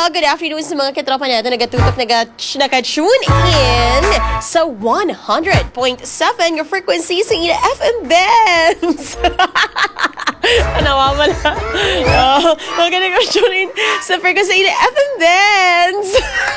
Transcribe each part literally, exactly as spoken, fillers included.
good afternoon sa mga katropa natin. Nagatutok, nag-tune in sa one hundred point seven yung frequency sa ina F M Benz. Nawawala. Oh, okay, nag-tune in sa frequency sa ina F M Benz.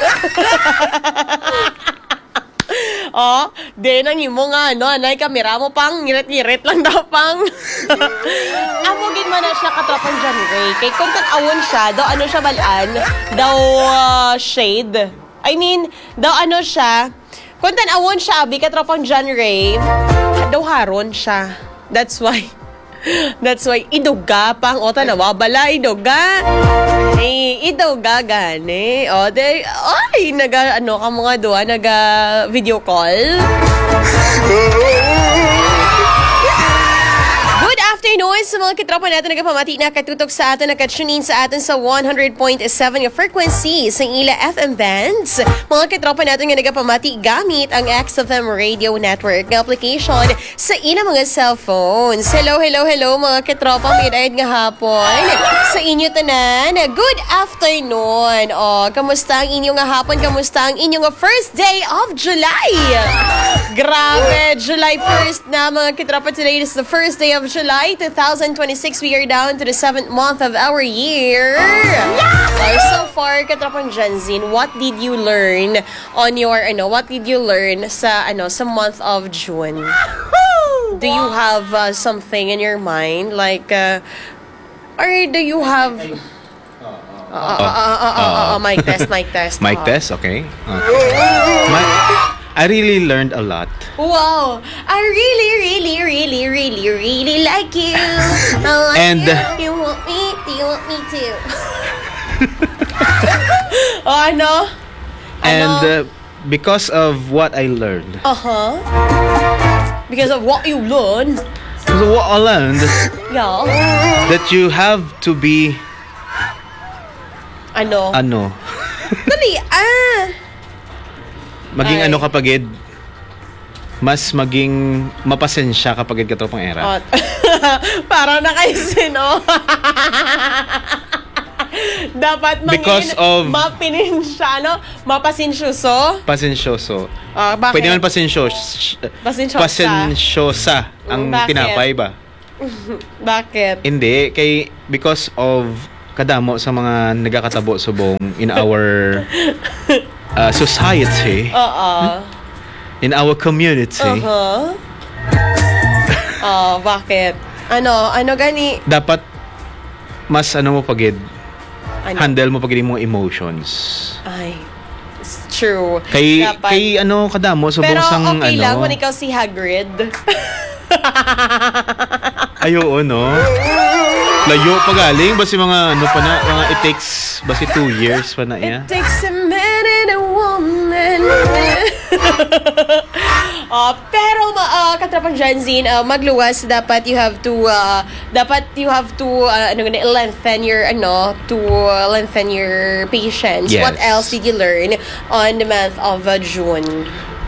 Oh, di nang imo nga, no? Anay kamera mo pang, ngirit-ngirit lang daw pang. Amogin man na siya katropang John Ray. Kay kung awon siya, daw ano siya balaan, daw uh, shade. I mean, daw ano siya, kung awon siya, abi katropang John Ray, daw haron siya. That's why. That's why, iduga pang, o tanawa, bala, iduga. Eh, iduga gani. O, de, ay, naga, ano ka mga doa, naga video call. Good afternoon sa mga kitropa natin nagpamati na katutok sa atin, nakatunin sa atin sa one hundred point seven yung frequency sa ila F M Bands. Mga kitropa natin nga nagpamati gamit ang X F M Radio Network na application sa ina mga cellphones. Hello, hello, hello mga kitropa, may dayad nga hapon sa inyo tanan. Good afternoon. O, kamusta ang inyong nga hapon? Kamusta ang inyong nga first day of July? Grabe, July first na mga kitropa. Today is the first day of July twenty twenty-six. We are down to the seventh month of our year. Uh, so far, katropang Janzin, what did you learn on your, ano, what did you learn sa, ano, sa month of June? Do you have uh, something in your mind? Like, uh, or do you have... Uh, uh, uh, uh, uh, uh, uh, uh, mic test, mic test. Mic uh. test, okay. okay. My, I really learned a lot. Wow! I really, really, really, really, really like you. I like And, you. You want me? You want me too? Oh, ano? And Ano? uh, because of what I learned, Uh-huh. Because of what you learned. because of what I learned, Yeah. that you have to be, Ano? ano, Dali, ah! maging Ay. ano kapagid, mas maging mapasensya kapagid katropang era. Oh. Para na kayo sino. Dapat mangin, Because of- mapininsya, ano? Mapasinsyoso. Pasensyoso. Ah, bakit? Pwede naman pasensyos. Pasensyosa. Pasensyosa ang Bakit? tinapay ba? Bakit? Hindi, kay because of kadamo sa mga nagakatabo subong in our uh, society, Oo. in our community, Uh-huh. Oh, bakit? Ano? Ano gani? dapat mas ano mo pagid, Ano? handle mo pagid yung mga emotions. Ay, it's true. Kay Dapat. kay ano kadamo subong Pero sang okay ano. lang kung ikaw si Hagrid. Ayo no. Layo pa galing basi mga ano pa na, mga it takes basi two years pa na iya. It takes a man and a woman. uh, pero uh, katrapang Janzin, uh, magluwas dapat you have to uh, dapat you have to uh, ano gani, lengthen your ano to uh, lengthen your patience. Yes. What else did you learn on the month of uh, June?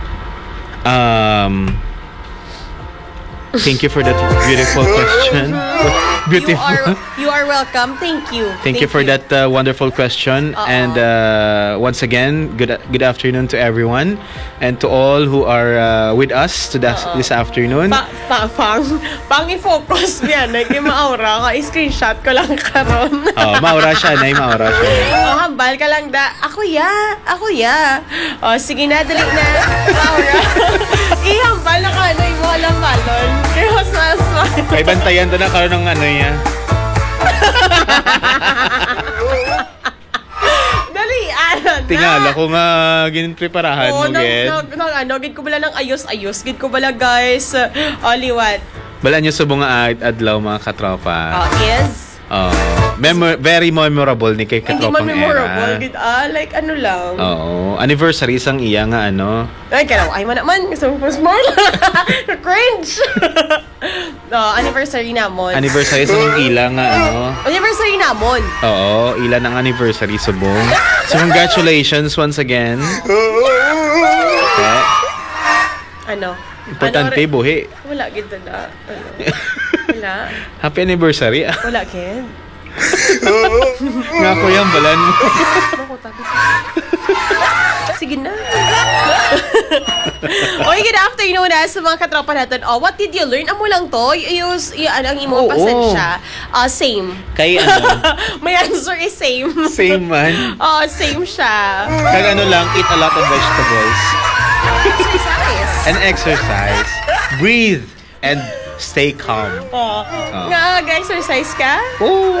Um Thank you for that beautiful question. Beautiful. You are you are welcome. Thank you. Thank, you for that uh, wonderful question. Uh-oh. And uh, once again, good good afternoon to everyone and to all who are uh, with us to das- this afternoon. Pa, pa, pang, pang i-focus niya. Nag-maura ka. I-screenshot ko lang karon. Oh, maura siya, nay, maura siya. Oh, hambal ka lang da. Ako ya. Ako ya. Oh, sige na, dali na. Maura. I-hambal na ka. Ano, mo alam malon. Kaya mas mas mas. May bantayan to na karon ng ano niya. Dali, ano na. Tingala ko nga ginpreparahan Oo, mo, nang, Ged. nang, nang, ano, gid ko bala ng ayos-ayos. Gid ko bala, guys. Uh, liwat. Bala nyo sa mga ad- adlaw mga katropa. Oh, is? Oh, memor- very memorable ni kay Hindi katropang man memorable. era. Gid, ah, like, ano lang. Oo, anniversary sang iya nga ano. Ay, kaya ay man naman. Gusto mo small. Cringe. No, anniversary namon. Anniversary sang ila nga ano. Anniversary namon. Oo, ilan ang anniversary subong. So congratulations once again. Okay. Ano? Importante Ano, buhi. wala, gid na. Ano? Wala. Happy anniversary. Wala, kid. Nga ko yan balan mo. Ako tabi. Sige na. Okay, good afternoon na sa mga katropa natin. Oh, what did you learn? Amo lang to. Use, y- ano, ang imong Oo. pasensya. Uh, same. Kay ano? My answer is same. Same man. Oh, same siya. Kag ano lang, eat a lot of vegetables. Exercise. And exercise. Breathe. And stay calm. Oh. Oh. Nga, mag-exercise ka? Oh.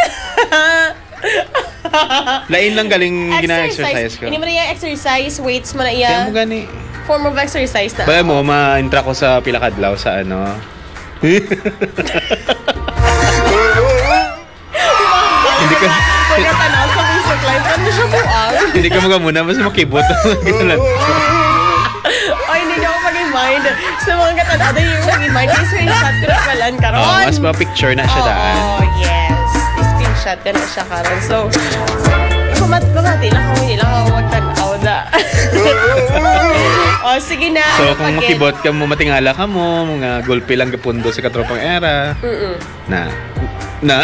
Lain lang galing gina-exercise ko. Hindi mo na yung exercise, weights mo na Kaya iya. mo gani. Form of exercise na. Baya mo, ma-intra ko sa pilakadlaw sa ano. Hindi ka... Pagkatanaw sa Facebook Live, ano siya buang? Hindi ka mga muna, mas makibot. Ganun. Ay, hindi niyo ako mag-mind. Sa mga katanaw, na yung mag-mind, i-screenshot ko na palan karon. Oh, mas ma-picture na siya daan. Oh, yes. I-screenshot ka na siya karon. So, kumat kumati lang ako, hindi lang ako magtanaw na. Oh, sige na. So, ano kung pag- makibot ka mo, matingala ka mo, mga gulpi lang kapundo sa katropang era. Mm-mm. Na. Na.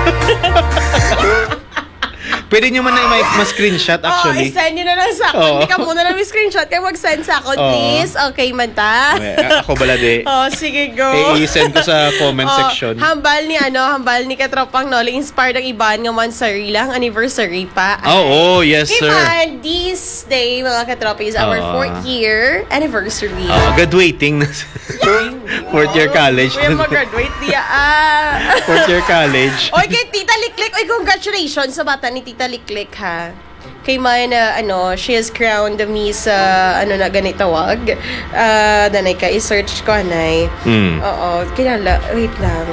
Pwede nyo man na i- ma-screenshot actually. Oh, i-send nyo na lang sa akin. Oo. Hindi ka muna lang screenshot. Kaya mag-send sa akin, Oo. please. Okay, manta? Eh, Ako bala de. Oh, sige, go. Eh, i-send ko sa comment Oh, section. Hambal ni ano, hambal ni Katropang Noli. Inspired ang iban nga monthsary lang. Anniversary pa. Oh, oh, yes sir. Iban, this day, mga katropa, is our Oo. fourth year anniversary. Oh, graduating na. Fourth year college. Uy, mag-graduate niya. Ah. Fourth year college. Oy, kay Tita Liklik. Oy, congratulations sa bata ni Tita Liklik, ha. Kay Maya na, ano, she has crowned me sa, ano na, ganit tawag. Ah, danay ka, i-search ko, anay. Mm. Oo, kilala. Wait lang.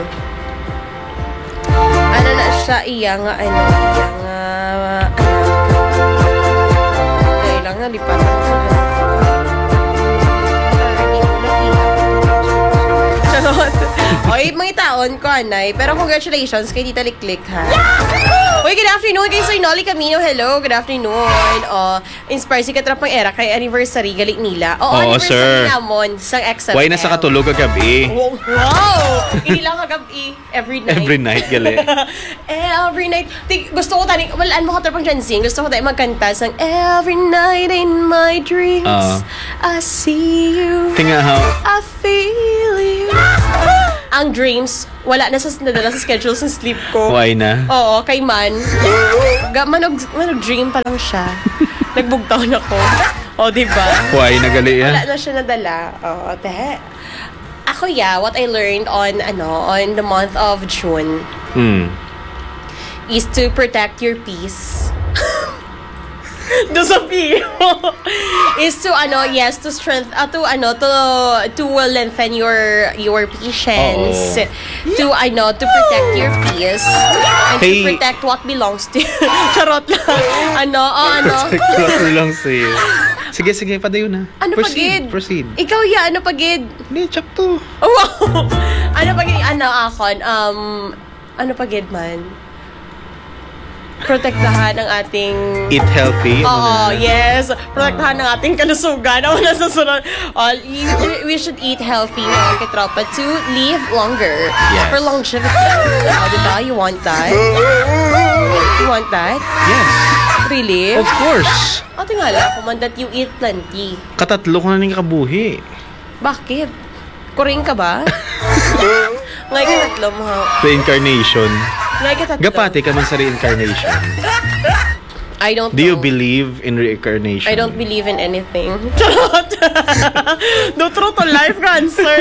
Ano na siya, iya nga, ano, iya nga, ano. Dahil lang, nalipatan ko na. Charot. Oy, mga taon ko, anay. Pero congratulations kay Tita Liklik, ha? Oy, good afternoon kay Sir Nolly Camino. Hello, good afternoon. Oh, inspire si Katrapang Era kay anniversary galit nila. Oo, Oo, anniversary sir. namon sa X M L. Why na sa katulog kagabi? Wow! wow. Hindi lang kagabi. Every night. Every night, gali. Every night. Di, gusto ko tani, walaan mo Katrapang Jansing. Gusto ko tayo magkanta sang Every night in my dreams, Oo. I see you, Tinga how? I feel you. Ang dreams, wala na sa nadala sa schedule sa sleep ko. Why na? Oo, kay Man. Ga, manog, manog dream pa lang siya. Nagbugtaw na ko. O, diba? Why na gali Wala yan? na siya nadala. Oo, te. Ako, yeah, what I learned on, ano, on the month of June Hmm. is to protect your peace. Do sa piyo. Is to, ano, yes, to strength, uh, to, ano, to, to lengthen your, your patience. Oo. To, ano, to protect your peace. And Hey. to protect what belongs to you. Charot lang. Ano, oh, ano. Claro lang sa'yo. Sige, sige, padayo na. Ano proceed, pagid? Proceed. Ikaw, ya, ano pagid? Hindi, chap to. Oh, wow. Ano pagid, ano, akon, um, ano pagid man? Protektahan ang ating... Eat healthy. Oo, ano na. yes. Protektahan ang ating kalusugan. Ako na susunod. Uh, you- we should eat healthy mga katropa to live longer. Yes. For longevity. Oh, diba? You want that? You want that? Yes. Really? Of course. O, tingala ko man that you eat plenty. Katatlo ko na ning kabuhi. Bakit? Kuring ka ba? Ngay ka tatlo mo. Reincarnation. Ngay ka tatlo. Gapati ka man sa reincarnation. I don't Do you know. believe in reincarnation? I don't believe in anything. Charot! No true to life cancer.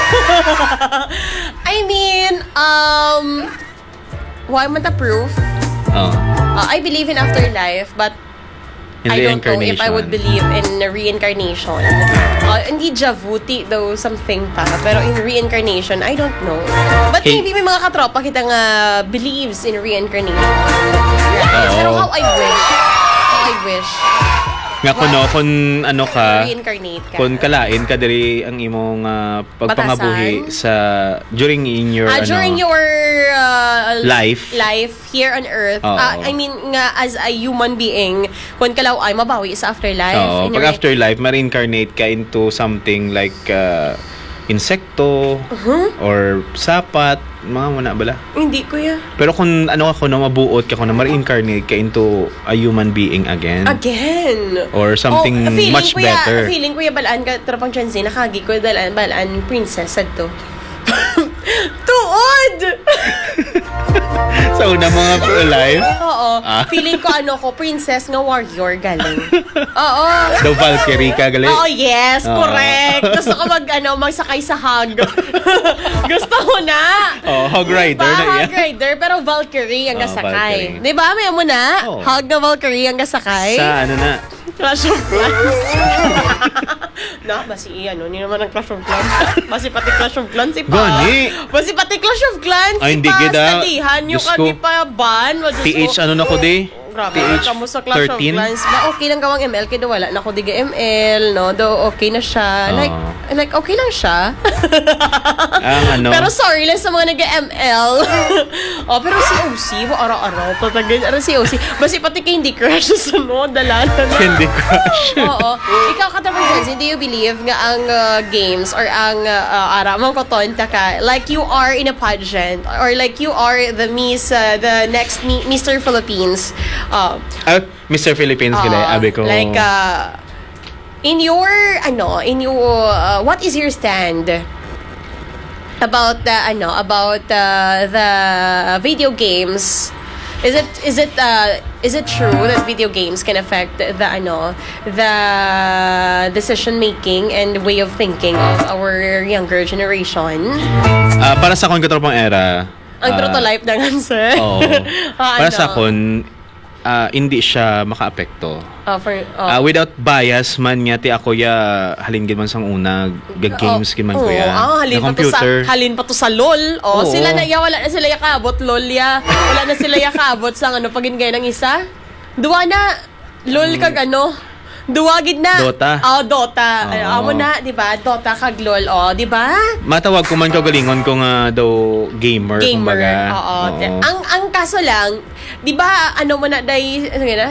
I mean, um, why man ta proof? Oh. Uh, I believe in afterlife, but In I don't know reincarnation. if I would believe in reincarnation. Uh, hindi javuti though something pa, pero in reincarnation, I don't know. But Hey. maybe may mga katropa kita nga believes in reincarnation. Right? Pero how I wish, how I wish, Nga kuno, kung ano ka, reincarnate ka. kung kalain ka diri ang imong ah, pagpangabuhi Batasan? sa during in your Ah, ano, during your uh, Life. life here on earth. Oo. Ah, I mean nga as a human being, kung kalaw ay mabawi sa afterlife. Oo, in pag your- afterlife, ma-reincarnate ka into something like uh, insekto Uh-huh. or sapat, mga muna bala. Hindi, kuya. Pero kung ano ako na mabuot ka, kung na ma-reincarnate ka into a human being again, Again. or something Oh, feeling much kuya, better. Feeling ko ya balaan ka tropang Gen Z nakagi ko dalaan balaan princess sad to. Tuod. Sa una mga life, Oo. Ah. Feeling ko ano ko princess nga warrior galing. Oo. the Valkyrie ka gali. Oh, yes, Oo. correct. Gusto ko mag ano magsakay sa hog. Gusto ko na. Oh, Hog Rider Diba? na yan. Hog Rider, pero Valkyrie ang Oh, gasakay. Valkyrie. Di ba? May mo na? Oh. Hog na Valkyrie ang gasakay. Sa ano na, Clash of Clans. Na, basi ano, hindi naman ang Clash of Clans. Basi pati Clash of Clans, ipa. Gani. Basi pati Clash of Clans, Ay, hindi ipa. gida. Studihan yung Diyos ko. kadi pa ban. Diyos T H ko. ano na ko di? Grabe, T H kamu sa Clash thirteen? of Clans. Ba, okay lang gawang M L, kaya wala na ako diga M L, no? Do, okay na siya. Oo. Like, like, okay lang siya. Ang ano? Pero sorry lang sa mga nag-M L. Oh, pero si O C, wa araw-araw. Tatagin, ano si O C? Basi pati kay hindi crush sa sunod, dalala na. Candy Crush. Oo. Ikaw, Katrapang Jensen, do you believe nga ang uh, games or ang uh, uh, ara, mong kotonta ka, like you are in a pageant or like you are the Miss, uh, the next Mi- Mister Philippines. Uh, Ah, Mister Philippines uh, kila, abi ko. Like, uh, in your, ano, in your, uh, what is your stand about the, ano, about uh, the video games? Is it is it uh is it true that video games can affect the ano the decision making and way of thinking of our younger generation? Ah, para sa akong katropang era, Ang ah, true to life na nga, sir. Oo. Ah, Para ano? sa akon, ah, hindi siya makaapekto. Oh, for, oh. Ah, without bias man nga ti ako ya halin gid man sang una gag-games gid man ko ya. Oh, halin Na pa to sa computer. halin pa to sa LOL. Oh, Oo. sila na ya wala na sila ya kaabot LOL ya. Wala na sila ya kaabot sa ano pagin gaya ng isa. Duwa na LOL kag ano. Duwa gid na. Dota. Oh, Dota. Oo. Ay, amo na, di ba? Dota kag LOL, oh, di ba? Matawag ko man kagalingon ko nga daw gamer, Gamer. kumbaga. Oo. Oo. Ang ang kaso lang, di ba ano mo na day ano nga na?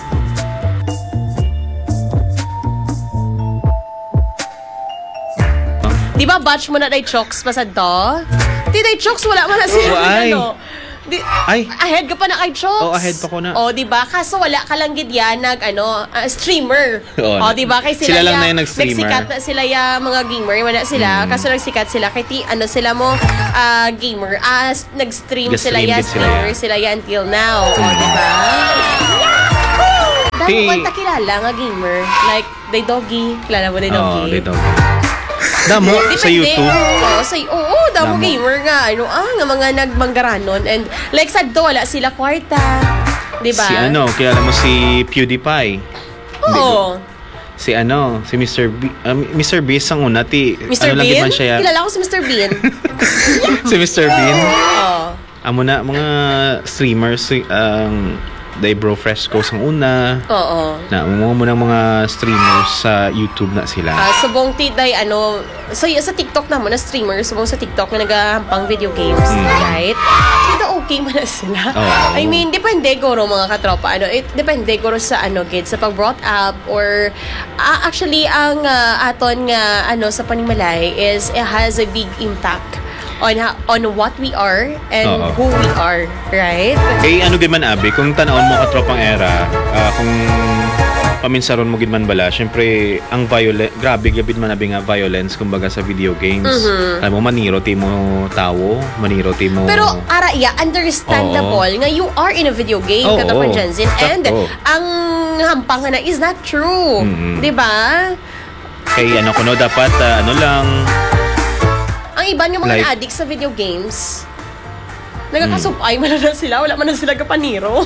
Di ba batch mo na day chokes pa sa to? Di day chokes wala man na sila Oo, ay. ano. Di, Ay. ahead ka pa na kay chokes. Oo, ahead pa ko na. Oh, di ba? Kaso wala ka lang gid yan nag ano, ah, streamer. Oo, oh, di ba? Kay sila, sila lang ya- na yung nag-streamer. Nagsikat na sila ya mga gamer, wala sila. Mm. Kaso nagsikat sila kay ti ano sila mo ah, gamer. Ah, nag-stream sila Nag-stream ya, din sila, streamer ya. sila ya until now. Oh, di ba? Dahil Ti- mo kanta kilala nga gamer. Like, Day Doggy. Kilala mo Day Doggy? Oo, dito. Damo sa YouTube. Oo, sa oo, oh, damo Damo. gamer nga ano, ah, nga mga nagmanggaranon and like sad to wala sila kwarta. 'Di ba? Si ano, kilala mo si PewDiePie. Oo. Si ano, si Mister B, uh, Mister Beast ang una ti. mister ano lang Bean? man siya. ya- Kilala ko si mister Bean. si Mister Bean. Oo. Amo na mga streamers ang Day Bro Fresco sang una. Oo. Na mo mo ng mga streamers sa YouTube na sila. Ah, subong ti day ano, so y- sa TikTok na mo na streamer, subong sa TikTok na nagahampang video games, Mm. right? Ito okay man na sila. Oo. I mean, depende guro mga katropa ano, it depende guro sa ano gid sa pag brought up or ah, actually ang ah, aton nga ano sa panimalay is it has a big impact on ha- on what we are and Oo. who we are, right? Eh, ano gid man abi, kung tanawon mo katropang era, ah, kung paminsaron mo gid man bala, syempre ang violent, grabe gabid man abi nga violence kumbaga sa video games. Mhm. Alam mo maniro ti mo tawo, maniro ti mo. Pero ara yeah, understandable nga you are in a video game Oo, katapang Jensen and sakto. ang hampang na is not true. Mm-mm. 'Di ba? kay ano kuno dapat ah, ano lang Ang iba ng mga Like- addict sa video games, nagkakasupay man na sila, wala man na sila kapaniro.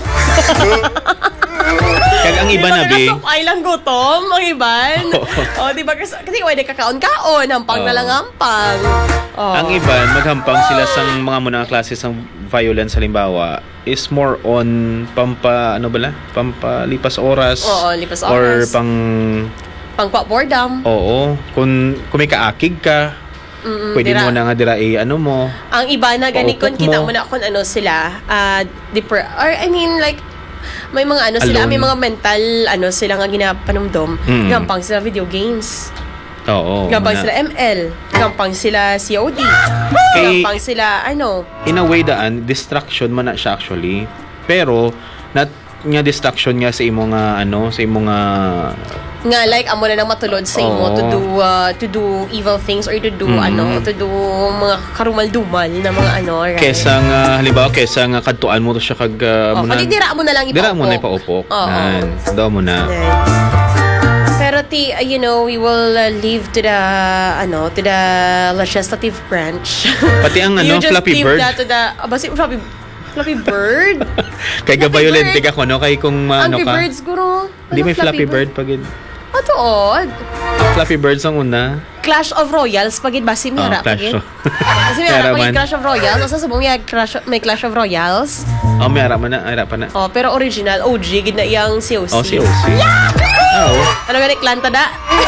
kag ang iba na bi. Nagkakasupay lang gutom, ang iban. Oh, 'di ba kasi kasi pwede kakaon-kaon, hampang na Oo. lang hampang. Oh. Ang iban maghampang sila sang mga munang klase sang violence halimbawa is more on pampa ano bala? Pampalipas oras. Oo, lipas Or oras. pang Pangkwa boredom. oo, kung kung may kaakig ka, Mm-mm, pwede dira. mo na nga dira eh, ano mo. Ang iba na gani Paupot kun kita mo. mo na kung ano sila, ah depre- or I mean like may mga ano sila, Alone. may mga mental ano sila nga ginapanumdom. Mm. Gampang sila video games. Oo. Gampang muna. sila M L. gampang sila C O D. Kay- Gampang sila, ano, In a way daan, distraction man na siya actually. Pero, not nga distraction nga sa imo nga ano, sa imo nga nga like amo na nang matulod sa imo Oo. to do uh, to do evil things or to do Mm. ano to do mga karumal-dumal na mga ano, right? kesa nga halimbawa kesa nga kadtuan mo to siya kag uh, oh, mo na- pati dira mo na lang ipaupo. dira mo na ipaupok. Oo. Nan, daw mo na. Right. Pero ti, uh, you know, we will uh, leave to the ano to the legislative branch. Pati ang You ano just Flappy leave Bird. that to the uh, basi Flappy Flappy Bird. Kay Flappy gabayolente Bird. ka kuno kay kung ano Angry ka. Birds guro. Hindi Ano, may Flappy Bird pagid. Ato od. Flappy Birds ang una. Clash of Royals pagid basi mi Oh, hara Clash pagid. of- Kasi may Meron hara man. pagid Clash of Royals. Asa subong niya Clash may Clash of Royals. Oh, may ara man na, ara pa na. Oh, pero original O G gid na iyang C O C. Oh, si O C. Oh, Ano gani klanta da?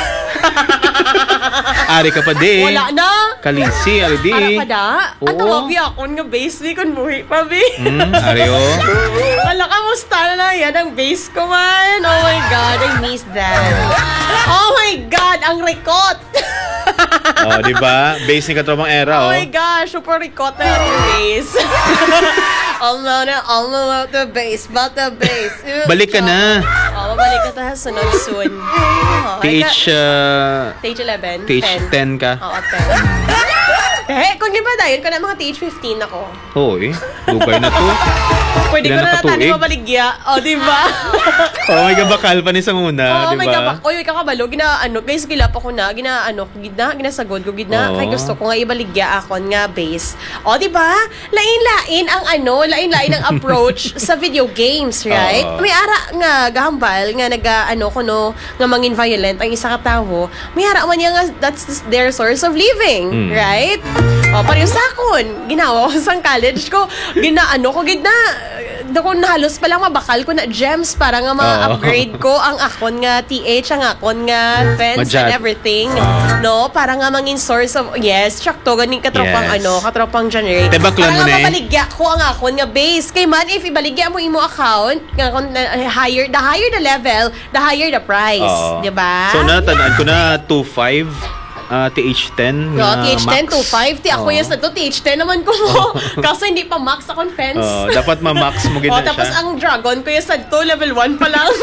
ari ka pa di. Wala na. Kalisi, ari di. Ara pa da? Oo. Ato wag akon nga base ni kun buhi pa bi. Hmm, ari oh. Wala ka musta na na yan ang base ko man. Oh my god, I miss that. Oh my god, ang rikot. Oh, di ba? Base ni katropang era, Oh oh. my gosh, super rikot na yung base. All na na, all na the base, but the base. Balik ka na. Oh, mabalik ka ta sa sunod soon. Oh, T H uh, T H eleven? T H ten ka. Oo, ten. Eh, kung di ba dahil ko na mga T H fifteen ako. Oo, eh. Dugay na to. Pwede ko Ilan na nakatuig? natani mabaligya. O, di ba? Oh my God, bakal pa ni sa una, Oo, di may ba? kabak. Oy, kakabalo, gina, ano, guys, gilap ako na, gina, ano, gina, ginasagod ko, gina, Oo. kay gusto ko nga ibaligya akon nga base. O, di ba? Lain-lain ang ano, lain-lain ang approach sa video games, right? Oo. May ara nga, gahambal, nga naga, ano, kuno, nga mangin violent ang isa katawo, may ara man niya nga, that's their source of living, Mm. right? O, pareho sa akon, ginawa ko sa college ko, ginaano ko, gina, dako na halos pa lang mabakal ko na gems para nga ma-upgrade ko ang akon nga T H, ang akon nga fence Majad. and everything. No, para nga mangin source of, yes, check to, ganing katropang Yes. ano, katropang generate. Tebaklan Para mo nga na eh. mabaligya ko ang akon nga base. Kay man, if ibaligya mo imo account, nga kung na- higher, the higher the level, the higher the price. Oo. Diba? So, natanaan ko na two five. Uh, T H ten No, na T H ten, max. two five. Ti ako Oo. yes na to, T H ten naman ko mo. Kaso hindi pa max akong fence. Oo, dapat ma-max mo Oh, gina tapos siya. ang dragon ko yung sadto, level one pa lang.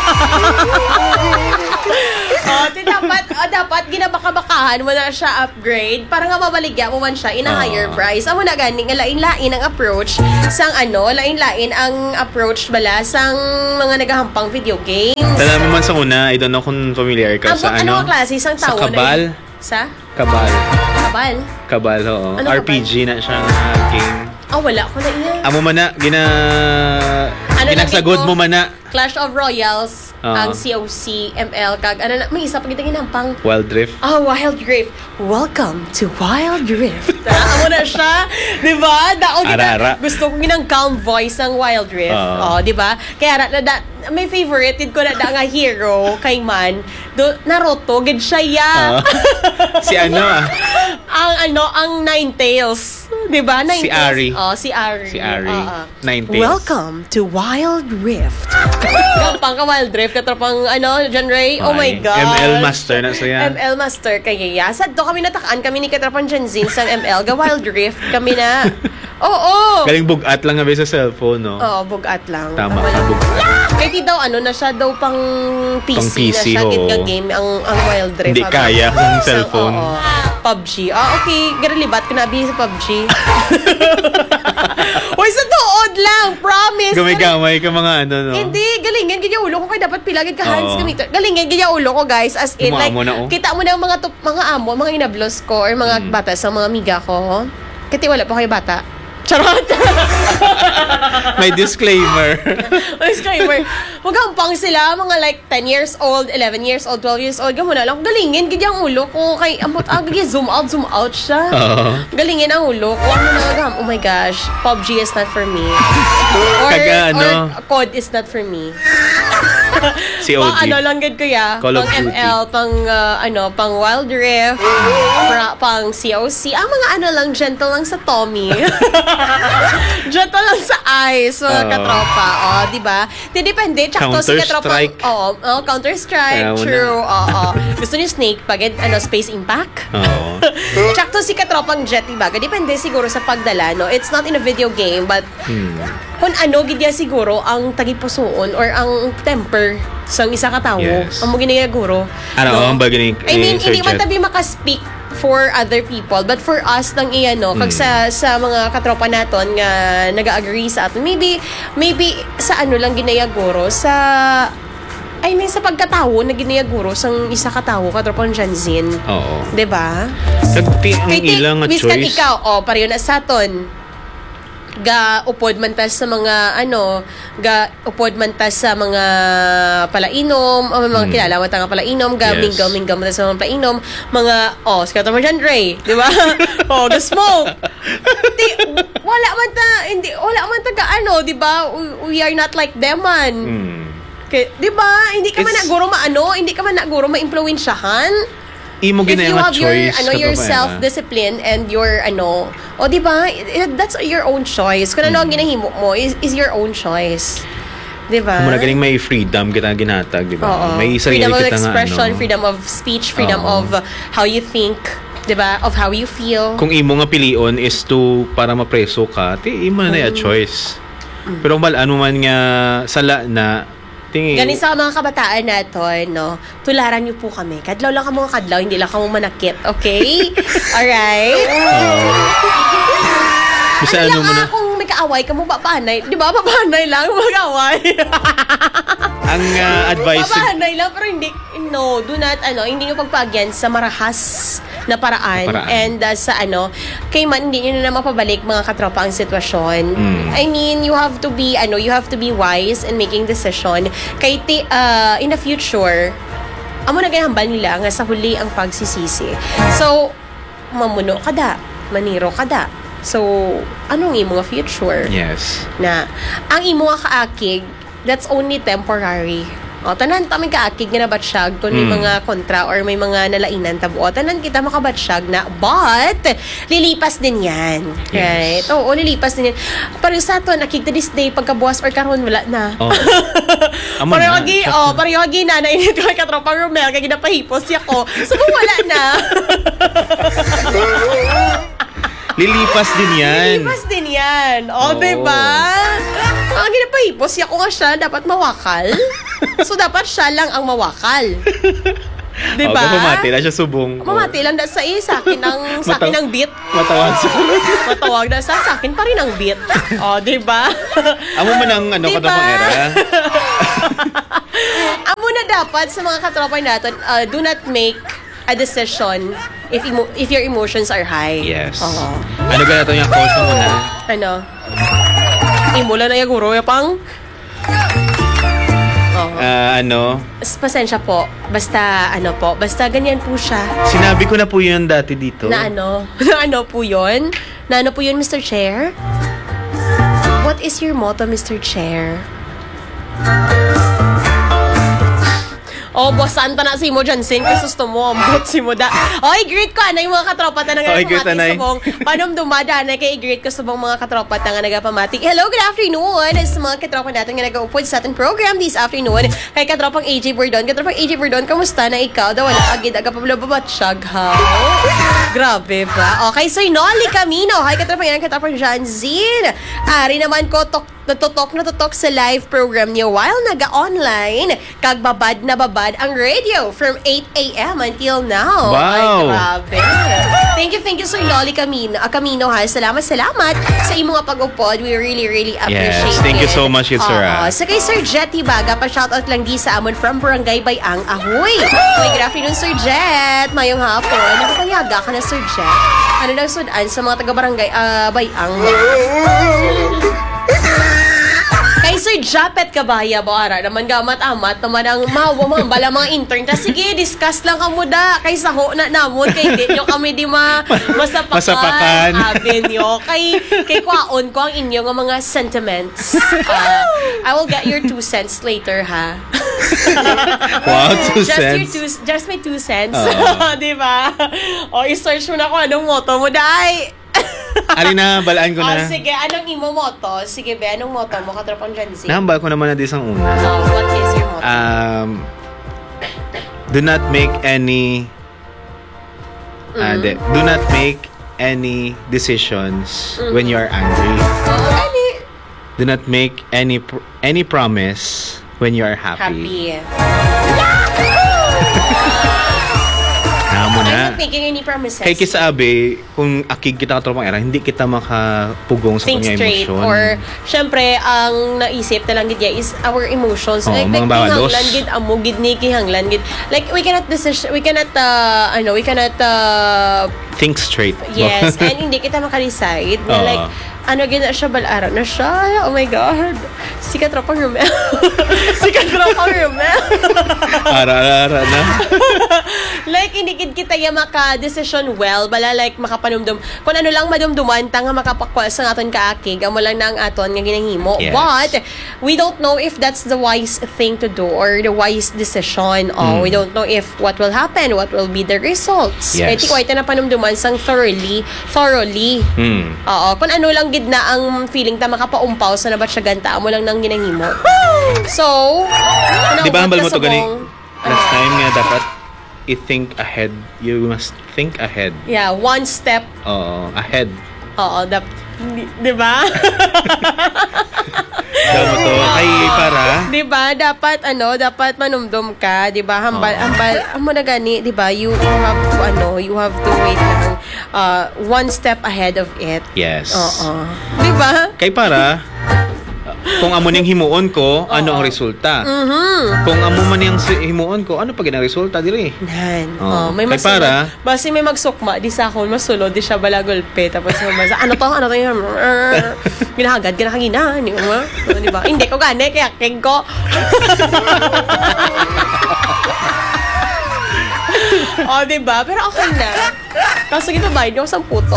oh, di dapat, oh, dapat ginabaka-bakahan mo na siya upgrade para nga mabaligya mo man siya in a Ah. higher price. Amo na gani nga lain-lain ang approach sang ano, lain-lain ang approach bala sang mga nagahampang video game. Tala mo man sa una, I don't know kung familiar ka Ang sa ano, ano. ang klase sang Sa tawo Kabal. na yun? Sa Kabal. Kabal? Kabal, oo. Ano R P G na siya nga game. Ah, wala ko na iya. Amo man na, gina... Ano na ginagsagod dito? mo man na. Clash of Royals, Oo. ang C O C, M L, kag ano na, may isa pa kita ginampang. Wild Rift. Oh, Wild Rift. Welcome to Wild Rift. Amo na siya. Di ba? Dao kita. Ara-ara. Gusto ko ginang calm voice ng Wild Rift. Oo. Oh, di ba? Kaya na, na, may favorite ko na da nga hero kay man. Do, Naruto, gid siya ya. Oo. Si ano ah. ang ano, ang Ninetales. Di ba? Si Ninetales. Ari. Oh, si Ari. Si Ari. Oo. Ninetales. Welcome to Wild Rift. Gampang ka Wild Rift, katropang ano, John Ray. Oh my Ay, God. M L Master na siya. M L Master kaya ya. Sad do kami natakaan kami ni katropang Gen Z sa M L. Ga Wild Rift kami na. Oo. Galing bugat lang nga ba sa cellphone, no? Oo, bugat lang. Tama Wala. ka, bugat. Kaya di daw ano na siya daw pang P C, Pang P C, na siya oo. gid nga game ang ang Wild Rift. Hindi Sabi. kaya ng Isang- cellphone. Oo. P U B G. Ah, okay. Garalibat ko na abi sa P U B G. Uy, sa tuod lang. Promise. Gamay-gamay ka mga ano, no? Hindi, galingan ganyan ulo ko kay dapat pilagid ka hands Oo. gamito. Galingan ganyan ulo ko guys as in like Umaamo na, oh. kita mo na ang mga tup, mga amo, mga inablos ko or mga Mm. bata sa mga amiga ko. Kasi wala pa kayo bata. Charot. May disclaimer. Disclaimer. Magampang sila, mga like ten years old, eleven years old, twelve years old. Gamo na lang. Galingin, ganyan ulo ko. Kay, amot, ah, ganyan, zoom out, zoom out siya. Oo. Galingin ang ulo ko. Ano na gam? Oh my gosh. P U B G is not for me. Or, Kaga, ano? or C O D is not for me. Si O G. Pang ano lang gid kuya. Call of pang Duty. M L, pang uh, ano, pang Wild Rift, pra- pang C O C. Ang mga ano lang, gentle lang sa Tommy. Gentle lang sa eyes, mga Oo. katropa. Oh, di ba? Di depende. Tsaka si katropa. Counter-Strike. Oo, oh, Counter-Strike. Kaya mo na. True. Oo. Gusto niyo Snake pag ano, Space Impact? Oo. Tsaka si katropang Jet, diba? Depende siguro sa pagdala, no? It's not in a video game, but Hmm. kung ano, gidya siguro ang tagipusoon or ang temper sa isa ka tao. Yes. Ang mo ginaguro. Ano, ang bagay ni, I mean, ni Sir hindi man Jet? tabi makaspeak for other people, but for us nang iyan, no, kag Mm. sa sa mga katropa naton nga naga-agree sa aton, maybe maybe sa ano lang ginayaguro sa I mean, sa pagkatawo na ginayaguro sang isa ka tawo, katropang Janzin. Oo. 'Di ba? Tagti ang Kay ti- ilang nga miskan choice. ikaw, oh, pareho na sa aton. Ga upod man tas sa mga ano, ga upod man tas sa mga palainom, o mga Mm. kilala mo tanga palainom, ga Yes. minggaw minggaw man tas sa mga palainom, mga oh, skato mo dyan, Ray, di ba? Oh, ga smoke. Di, wala man ta, hindi, wala man ta ga ano, di ba? We, we are not like them man. Hmm. Kay, di ba? Hindi ka man It's- naguro maano, hindi ka man naguro ma-impluwensyahan. Imo If ginaya you nga have your choice. ano sa your babae, self-discipline and your ano, o di ba? I- That's your own choice. Kung ano ang Mm. ginahimo mo is, is your own choice. Di ba? Kung muna galing may freedom kita ginatag, di ba? Oo. May sarili Freedom of kita nga expression, ano. freedom of speech, freedom Oo. of uh, how you think, di ba? Of how you feel. Kung imo nga pilion is to para mapreso ka, ti imo na Mm. ya choice. Pero mal ano man nga sala na tingi. Ganun sa mga kabataan natin, no? Tularan niyo po kami. Kadlaw lang ka mga kadlaw, hindi lang ka mo manakit, okay? Alright? Kasi ano ano lang mo na, ah, kung may kaaway ka mo, papanay. Di ba? Papanay lang, mag-away. ang ah, advice Papanay lang, pero hindi, no, do not, ano, hindi nyo pagpagyan sa marahas na paraan. Na paraan. And uh, sa ano, kay man, hindi nyo na mapabalik mga katropa ang sitwasyon. Mm. I mean, you have to be, ano, you have to be wise in making decision. Kay, ti, uh, in the future, amo na ganahambal nila nga sa huli ang pagsisisi. So, mamuno ka da, maniro ka da. So, anong imo nga future? yes. Na ang imo nga kaakig, that's only temporary. O, tanan ta may kaakig nga nabatsyag kung may Mm. mga kontra or may mga nalainan tabo. O, tanan kita makabatsyag na, but lilipas din yan. Right? Yes. Oo, lilipas din yan. Pero sa ato, nakikita this day, pagkabuwas or karon wala na. Oh. Amo Pareho na. gi, oh, pareho gi na nainit ko kay katropang Romel kay ginapahipos siya ko. So kung wala na. Lilipas din yan. Lilipas din yan. O, Oo. diba? Ang ginapahipos siya ko nga siya dapat mawakal. So dapat siya lang ang mawakal. Diba? Oh, pamati na siya subong. Mamati lang na sa iyo, sa akin ang, sa akin Mataw- ang beat. Matawag sa Matawag na sa, sa akin pa rin ang beat. O, diba? Amo man ang ano Diba? ka pang era. Amo na dapat sa mga katropa natin, uh, do not make a decision if emo- if your emotions are high. Yes. Oo. Ano ganito yung cause mo na? Ano? Imula na yung guro yung pang? Oo. Ah, ano? Pas- Pasensya po. Basta, ano po, basta ganyan po siya. Sinabi ko na po yun dati dito. Na ano? Na ano po yun? Na ano po yun, Mister Chair? What is your motto, Mister Chair? Oh, boss, saan ta na si mo, Jansen? Kasi gusto mo, ambot si mo da. Oy, greet ko, anay mga katropa ta na nga Oy, greet, anay. sabong. Panom dumada, anay kay greet ko sabong mga katropa ta nga nagapamati. Hello, good afternoon. Sa mga katropa natin nga nag-upod sa ating program this afternoon. Kay katropang A J Bordon. Katropang A J Bordon, kamusta na ikaw? Daw wala agad aga pablababatsyag, ha? Grabe ba? Okay, so Nolly Camino. Hi, katropang yan, katropang Janzin. Ari naman ko, tok natutok na tutok sa live program niyo while naga-online. Kagbabad na babad ang radio from eight a.m. until now. Ay, Wow. grabe. Thank you, thank you, Sir Lolly Camino, uh, Camino ha. Salamat, salamat sa imo nga pag-upod. We really, really appreciate Yes, thank you it. so much, yun, sir, Oo. ah. So kay Sir Jetty Baga, pa-shoutout lang di sa amon from Barangay Bayang, Ahoy. May good afternoon, Sir Jet. Mayong hapon. Nakapayaga ka na, Sir Jet. Ano daw sudan sa mga taga-barangay uh, Bayang? Kay Sir Japet Kabaya, Boara, naman gamat-amat, naman ang mawa mga bala mga intern. Ta, sige, discuss lang kamo da. Kay saho na namon, kay di nyo kami di ma masapakan. Masapakan. Abin nyo. Kay, kay kwaon ko ang inyo nga mga sentiments. Uh, I will get your two cents later, ha? Wow, two just cents. Your two, just my two cents. Oo. Di ba? O, i-search mo na kung anong motto mo, day. Ali na, balaan ko Ah, na. sige, anong imo motto? Sige, be, anong motto mo? Katropang Gen Z. Nahambal ko naman na di sang una. So, what is your motto? Um, do not make any ah, Mm-hmm. de, do not make any decisions when you are angry. Oo, ani. Do not make any pr- any promise when you are happy. Happy. Namo I'm na. not making any promises. Kay kisabi, kung akig kita katropang era, hindi kita makapugong sa Think kanya straight. emosyon. Or, syempre, ang naisip na lang gid niya is our emotions. Oo, like, like mga bawalos. kihanglan gid, amo gid ni kihanglan gid. Like, we cannot decision, we cannot, uh, ano, we cannot, uh, Think straight. yes, and hindi kita makadecide na Oo. like, ano gina siya, balaro na siya. Oh my God. Si Katropang Romel. si Katropang Romel. Ara-ara na. Like, hindi gid kita ya maka-decision well, bala like makapanumdum. Kung ano lang madumduman, tanga makapakwal sa aton kaakig, amo lang na ang aton nga ginahimo. Yes. But, we don't know if that's the wise thing to do or the wise decision. Oh, Mm. we don't know if what will happen, what will be the results. Yes. Kaya ti ko ito na panumduman sang thoroughly, thoroughly. Hmm. Oo, kung ano lang gid na ang feeling ta makapaumpaw sa nabat siya ganta, amo lang nang ginahimo. So, Di ba hambal mo to gani? Ano? Last time nga dapat i-think ahead. You must think ahead. Yeah, one step. Oo, ahead. Oo, dap, di, di ba? Daw mo to. Ay, para. Di ba? Dapat, ano, dapat manumdum ka, di ba? Hambal, Oo. hambal, amo na gani, di ba? You, you have to, ano, you have to wait lang, uh, one step ahead of it. Yes. Oo. Di ba? Kay para, kung amo niyang himuon ko, ano ang resulta? Mhm. Kung amo man niyang si- himuon ko, ano pa ang resulta diri? Nan. Oh, Oo. may Kay masulod. para- Basi may magsukma, di sa akon masulod, di siya balagolpe. Tapos masa, ano to, ano to yun? Ginahagad, ginahagina. Di ba? Oh, di ba? Hindi ko gani, kaya king ko. Oh, di ba? Pero okay na. Kaso gito ba, hindi ako sa puto.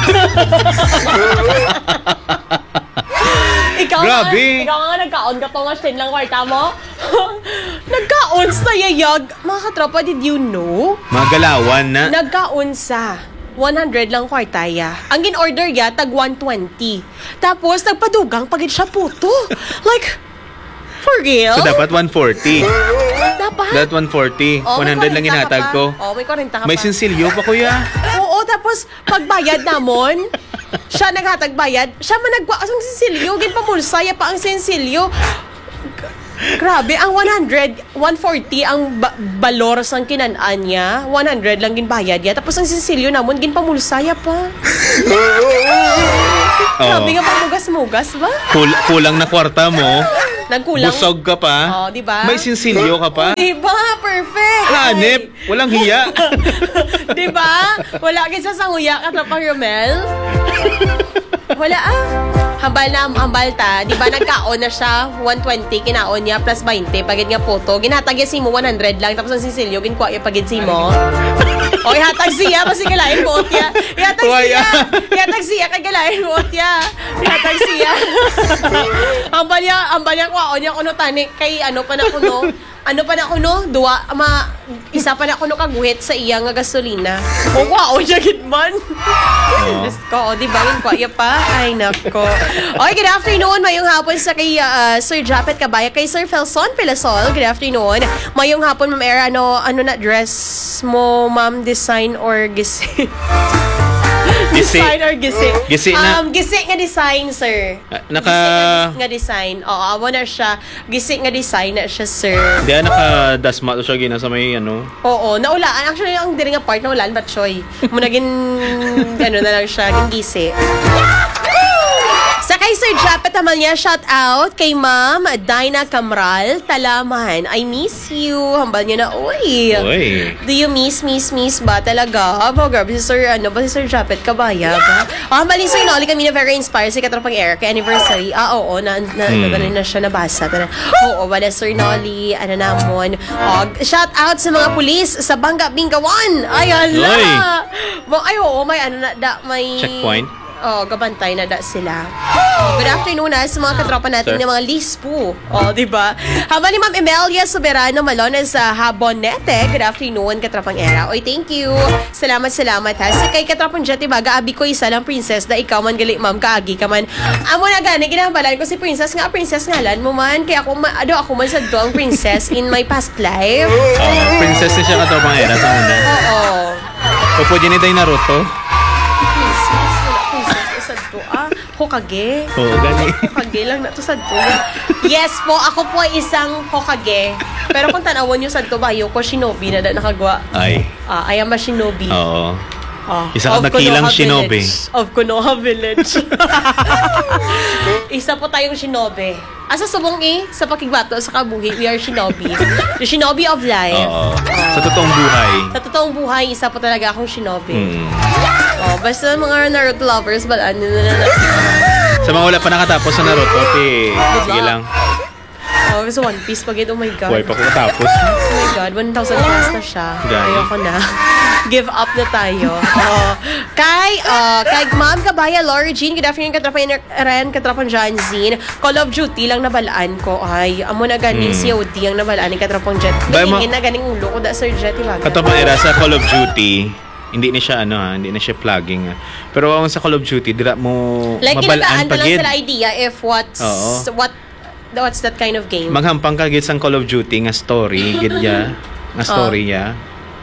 Ikaw Grabe. Nga, ikaw nga nagkaon ka to nga sin lang kwarta mo. Nagkaon sa yayag. Mga katropa, did you know? Magalawan na. Nagkaon sa one hundred lang kwartaya. Ang gin-order ya, tag one twenty. Tapos, nagpadugang pagid siya puto. Like, for real? So, dapat one forty. Dapat? Dapat one forty. Oh, may one hundred lang kwarenta ka inatag pa. ko. Oh, may kwarenta ka May pa. sinsilyo pa, kuya. Oo, tapos pagbayad namon, siya naghatag bayad, siya man nagwa ang sensilyo, gin pamulsaya pa ang sensilyo. G- Grabe, ang one hundred, one forty ang ba- balor sang kinanaan niya, one hundred lang gin bayad niya, tapos ang sensilyo namon gin pamulsaya pa. Grabe nga pagmugas-mugas ba? Kul- kulang na kwarta mo. Nagkulang. Busog ka pa. Oh, di ba? May sinsilyo ka pa. Di ba? Perfect. Hanip. Walang hiya. Di ba? Wala kinsa sa nguya ka na pang Romel. Wala ah. Hambal na hambal ta. Di ba nagkaon na siya? one twenty kinaon niya plus twenty. Pagid nga puto. Ginhatag niya si mo one hundred lang. Tapos ang sisilyo, ginkuha niya pagid si mo. O, ihatag siya. Basi kalain mo otya. Ihatag Why, siya. ah? Ihatag siya. Kay kalain mo otya. Ihatag siya. Hambal niya, hambal niya kwaon niya kuno tani. Kay ano pa na kuno. Ano pa na kuno? Dua, ma, isa pa na kuno kaguhit sa iya nga gasolina. O, wow, siya gitman. Diyos ko, o, di ba? Yung kwaya pa? Ay, nako. Okay, good afternoon. Mayong hapon sa kay uh, Sir Japet Kabaya. Kay Sir Felson Pilasol, good afternoon. Mayong hapon, Ma'am Era, ano, ano na dress mo, Ma'am, design or gisi? Gisi. Design or gisi? Gisi na. Um, gisi nga design, sir. Ah, naka- Gisi nga, nga design. Oo, amo na siya. Gisi nga design na siya, sir. Di na nakadasma to siya gina sa may ano. Oo, naulaan. Actually, ang diri nga part, naulaan ba, Choy? Muna gin, ano na lang siya, gin gisi. Sa kay kay Sir Japet Amalia, shout out kay Ma'am Dinah Camral Talaman. I miss you. Hambal niya na, uy. Uy. Do you miss, miss, miss ba talaga? Oh, grabe si Sir, ano ba si Sir Japet Kabayag? Oh, hambalin Sir Nolly, kami na very inspired si Katropang Eric, anniversary. Ah, oo, na, na, Hmm. na, na, na siya nabasa. Na, oo, wala Sir Nolly, ano namon. Oh, shout out sa mga pulis sa Bangga Bingawan. Ay, ala. Uy. Mo, ay, oo, may ano na, da, may... Checkpoint? Oh, gabantay na da sila. Oh, good afternoon na sa mga katropa natin Sir. ng mga Lispo. Oh, di ba? Habang ni Ma'am Emelia Soberano Malones sa Habonete. Good afternoon, katropang era. Oy, thank you. Salamat, salamat ha. Sa kay katropang Jetty Baga, abi ko isa lang princess da ikaw man gali, ma'am, kaagi ka man. Amo na gani, ginabalan ko si princess nga, princess ngalan mo man. Kaya ako, ma- ado, ako man sa doang princess in my past life. Oh, princess na siya katropang era sa una. Oo. Opo, dyan ito yung Naruto. Princess, wala princess. Usad to, ah. Hokage. Oo, oh, gani. Hokage lang na to sa to. Yes po, ako po ay isang Hokage. Pero kung tanawon nyo sa to ba, ko shinobi na da nakagawa. Ay. Ah, I am a shinobi. Oo. Ah, Isa ka of nakilang Konoha shinobi. Village. Of Konoha Village. Isa po tayong shinobi. Asa subong eh, sa pakigbato, sa kabuhi, we are shinobi. The shinobi of life. Oo. Sa totoong buhay. Sa totoong buhay, isa po talaga akong shinobi. Hmm. Oh, basta mga Naruto lovers, but ano na na na. Sa mga wala pa nakatapos sa Naruto, ti, sige luck. lang. Oh, sa One Piece pag oh my God. Buhay pa ko katapos. Oh my God, one thousand plus na siya. Gani. Ayoko na. Give up na tayo. Oh. Kay, uh, kay Ma'am Kabaya, Laura Jean, good afternoon, katrapan Ren, katrapan John Zine. Call of Duty lang nabalaan ko. Ay, amo na ganing Hmm. C O D ang nabalaan ni katrapang Jet. Bay, ma- Mahingin na ganing ulo ko da Sir Jet. Diba? Katapang era sa Call of Duty, hindi na siya ano ha, hindi na siya plugging. ha. Pero ang sa Call of Duty, dira mo Like, mabalaan kinagaan pa pa lang gid. sila idea if what's, Oo. what, what's that kind of game? Maghampang ka gid sang Call of Duty nga story gid ya, nga story ya.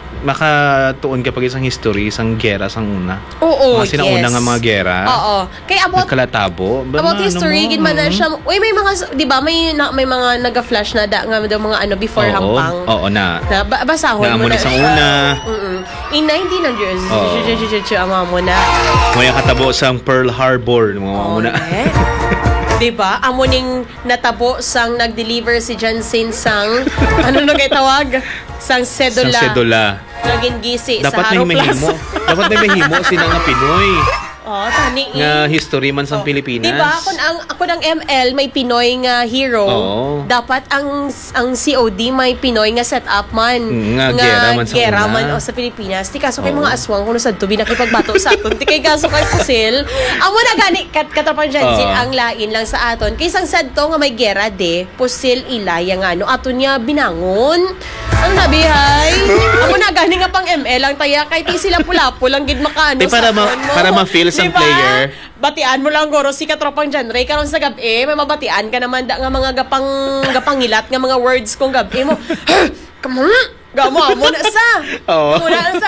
Makatuon ka pag isang history, isang gera, sang una. Oo, mga sinauna yes. nga mga gera. Oo. Kaya about Nagkalatabo. Ba, About ano history, mo? gid man na siya. Uy, may mga, di ba, may, na, may mga naga-flash na da, nga daw mga ano, before Oo, hampang. Oo na. Na, ba, basahon Na mo amo na. ni sang una. Mm-mm. In nineteen hundreds, Oo. ama mo na. May katabo sang Pearl Harbor, mga Oh, una. eh. Diba? Amo ning natabo sang nag-deliver si Jansen sang, ano nung tawag? Sang Sang sedula. sedula. Naging gisi Dapat sa may Haro Plus. mahimo. Dapat may mahimo sina nga Pinoy. Oh, tani eh. Nga history man sang Pilipinas. Diba? Kung ang ako ng M L may Pinoy nga hero, Oo. dapat ang ang C O D may Pinoy nga setup man. Mm, nga gera man sa gera una. man o sa Pilipinas. Ti kaso kay Oo. mga aswang kuno sa tubi nakipagbato sa aton. Ti kay kaso kay pusil. Amo na gani kat katapan Jensen Oo. ang lain lang sa aton. Kay sang sadto nga may gera de, pusil ilaya nga ano aton niya binangon. Ang nabihay. Amo na gani nga pang M L ang taya kay ti sila pulapo lang gid makaano Di, para ma- aton mo. para ma-feel sang Diba? player. Batian mo lang goro si katropang genre karon sa gabi may mabatian ka naman da nga mga gapang gapangilat nga mga words kung gabi mo. Come on. Gamo mo na sa. Oo. Muna na sa.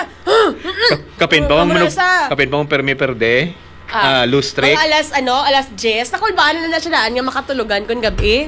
Kapin pa Muna mong na sa. kapin pa mong permi perde. Ah, loose trick. Mga alas ano, alas diyes. Nakulbaan na na siya daan nga makatulugan kung gabi.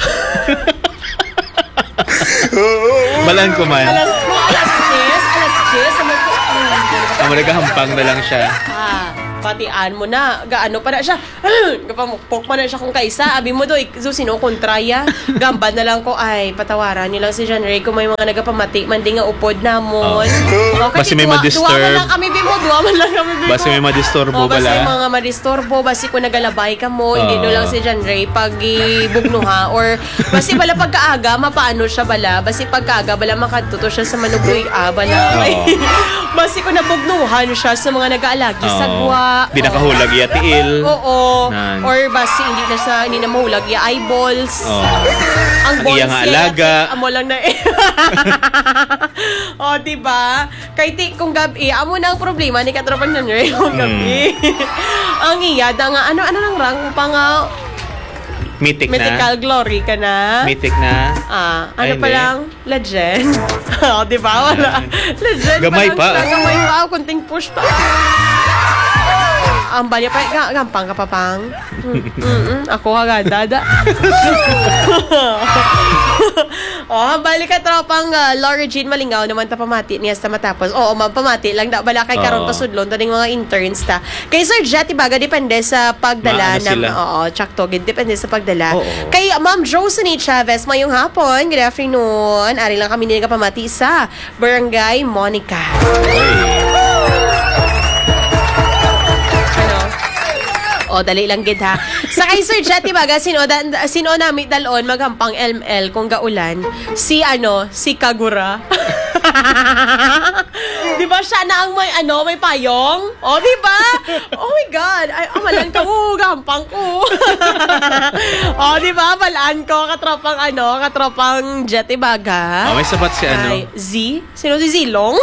Balan ko man. Alas mga alas diyes, alas diyes ano ko. Amo nagahampang na lang siya. Ah, patian mo na. Gaano pa na siya. Gapamukpok pa na siya kung kaisa. Abi mo do, so sino kontraya. Gamba na lang ko, ay, patawaran niyo lang si John Ray kung may mga nagapamati, man di nga upod na mo. Oh. Basi may ma-disturb. Duwa man lang kami, Bimo. Duwa man lang kami, Bimo. Basi may madisturbo Oh, basi bala. may mga madisturbo. Basi kung nagalabay ka mo, hindi Oo. do lang si John Ray pag ibugnuha. Or, basi bala pagkaaga, mapaano siya bala. Basi pagkaaga, bala makatuto siya sa manugoy. Ah, bala. Oo. Basi kung nabugnuhan siya sa mga nag-aalagi sa Oo. gwa. Di nakahulag iya tiil. Oo. Nan. Or basi hindi na sa hindi na mahulag ya eyeballs. Oh. Ang Ang iya nga balls alaga. yan, amo lang na eh. Oh, di ba? Kay ti kung gabi, amo na ang problema ni katropan na nyo yung gabi. Ang iya da nga ano ano lang rang pa nga Mythic mythical na. glory ka na. Mythic na. Ah, Ay, ano pa hindi. lang? Legend. Oh, di ba? Wala. Legend Gamay lang pa. siya. Gamay pa. Kunting push pa. Ang balya pa. Ga- Gampang ka pa, pang. Mm, mm, mm. Ako agad, dada. Oh, balik ka tropang uh, Laura Jean Malingaw naman ta pamati niya sa matapos. Oo, ma'am, pamati lang da bala kay karon Oo. pasudlon taning mga interns ta. Kay Sir Jet ibaga depende sa pagdala Maano ng sila? oo, tsakto gid depende sa pagdala. Oo. Kay Ma'am Josephine Chavez mayong hapon. Good afternoon. Ari lang kami nila pamati sa Barangay Monica. Ay. O, dali lang gid ha. Sa kay Sir Jet, ibaga, sino, da, sino namin dalon maghampang L M L kung gaulan? Si, ano, si Kagura. Di ba siya na ang may, ano, may payong? O, di ba? Oh my God. Ay, amalan ka mo, gampang ko. O, di ba? Balaan ko, katropang, ano, katropang Jet, ibaga. Oh, may sapat si ano. Ay, Z? Sino si Zilong?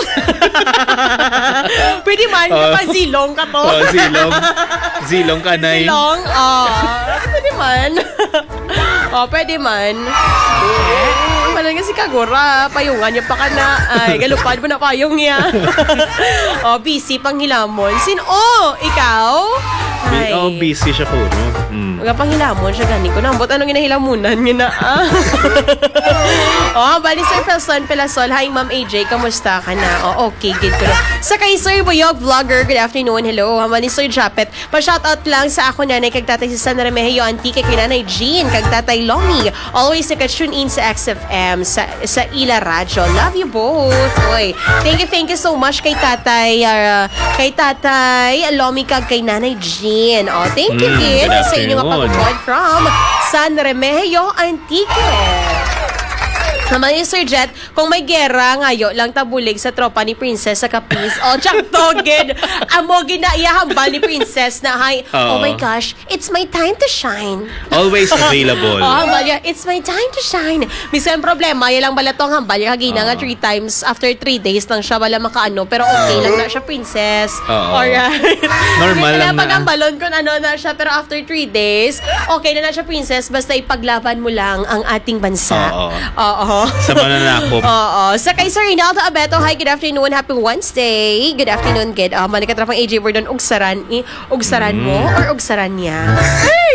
Pwede man, Oh. kapag Zilong ka to. Oh, Zilong. Zilong kanay. Silong? Oo. Pwede man. Oh, pwede man. Eh, malang nga si Kagura. Payungan niya pa ka na. Ay, galupad mo na payong niya. Oh, busy pang hilamon. Sin, oh, ikaw? Ay. Oh, busy siya po, no? Mm. Mga panghilamon siya gani ko. Nambot, anong ginahilamunan niya na, ah? Oh, bali Sir Felson Pelasol. Hi, Ma'am A J. Kamusta ka na? Oh, okay, good ko na. Sa kay Sir Buyog Vlogger, good afternoon. Hello. Hamani Sir Japet. Pa-shoutout lang sa ako nanay kag tatay si San Remigio Antique kay nanay Jean kag tatay Lomi. Always naka-tune in sa X F M sa sa Ila Radyo. Love you both. Oy, thank you, thank you so much kay tatay uh, kay tatay Lomi kag kay nanay Jean. Oh, thank you Mm, din good sa inyong afternoon. pag-pod from San Remigio Antique. Naman yung Sir Jet, kung may gera ngayo lang tabulig sa tropa ni Princess sa Capiz. O, tsak toged. Amo ginaiyahambal ni Princess na, hi, oh Oo. my gosh, it's my time to shine. Always available. Oh, hambal niya, it's my time to shine. Minsan problema, yan lang bala tong hambal. Yung hagina nga Oo. three times, after three days lang siya wala makaano. Pero okay lang na siya, Princess. Oo. Alright. Normal lang na. Pag ang balon kung ano na siya, pero after three days, okay na na siya, Princess. Basta ipaglaban mo lang ang ating bansa. Oo. Oo. Sa mananakop. Oo. Sa kay Sir Rinaldo Abeto, hi, good afternoon, happy Wednesday. Good afternoon, kid. Uh, Manikatrapang A J Bordon, ugsaran, i, ugsaran mo or ugsaran niya? Hey!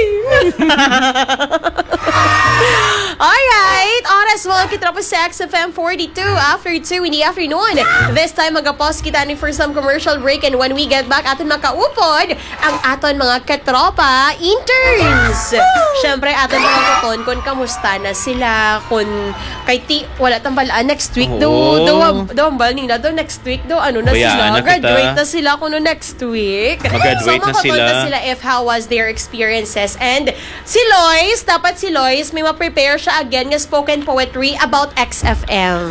Alright, oras mo kitrapos sa X F M forty-two after two in the afternoon. This time magapos kita ni for some commercial break, and when we get back aton makaupod ang aton mga katropa interns. Syempre aton mga tuton kung kamusta na sila, kung kay ti wala tambalaan next week do Oo. do do ambal nila do next week do ano na sila Bayaan na kita. graduate na sila kuno next week. Mag-graduate so, na sila. makakonta sila if how was their experiences. And si Lois, dapat si Lois may ma-prepare siya again nga spoken poetry about X F M.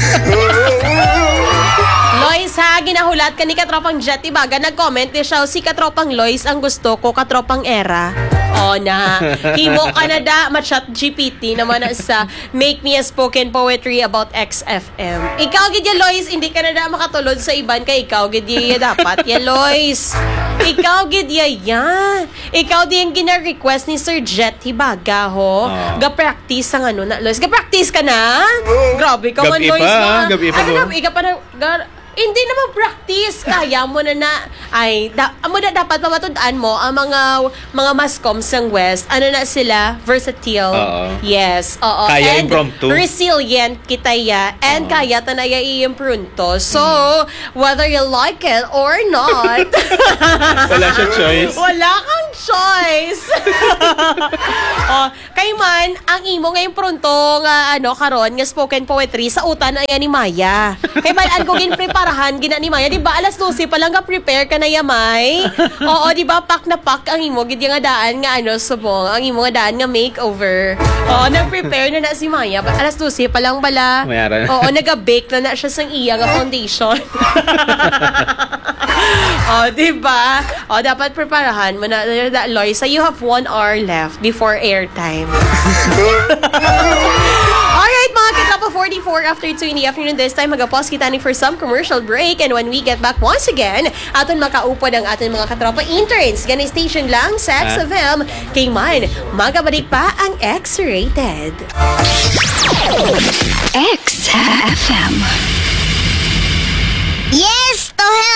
Lois ha, ginahulat ka ni Katropang Jet Ibaga. Nag-comment ni siya, si Katropang Lois ang gusto ko, Katropang Era. O na, himo ka na da, ma-chat G P T naman na sa make me a spoken poetry about X F M. Ikaw, gidya Lois, hindi ka na da makatulod sa iban kay ikaw, gidya dapat. Ya Lois, ikaw gidya yan. Ikaw di yung gina-request ni Sir Jet Hibaga ho. Oh. Ga-practice ang ano na, Lois. Ga-practice ka na? Grabe ka man, Gabi Lois. pa, mga- gabi pa Ano po. na, ika pa na, gar- hindi naman practice. Kaya mo na na, ay, da, mo na dapat mamatundaan mo ang mga mga mascoms ng West. Ano na sila? Versatile. Oo. Yes. Oo. Kaya And impromptu. resilient kita ya. And Oo. kaya tanaya i-imprunto. So, whether you like it or not, Wala siya choice. wala kang choice. Oh, kay man, ang imo ngayong pronto nga ano karon nga spoken poetry sa utan ayan ni Maya. Kay man an ko gin preparahan gina ni Maya, di ba? Alas twelve pa lang ka prepare ka na yamay. Oo, di ba? Pak na pak ang imo gid nga daan nga ano subong, ang imo nga daan nga makeover. Oo, nag-prepare na na si Maya. Ba- Alas twelve pa lang bala. Mayara. Oo, naga-bake na na siya sang iya nga foundation. Oh, di ba? Oh, dapat preparahan mo na, na Loisa, you have one hour left before airtime. Alright, mga katrapa, forty-four after two in the afternoon this time, mag-pause kita ni for some commercial break, and when we get back once again, aton makaupod ang aton mga katrapa interns. Ganay station lang sa X F M. Kay man, magabalik pa ang X-Rated. X F M. Yes to health!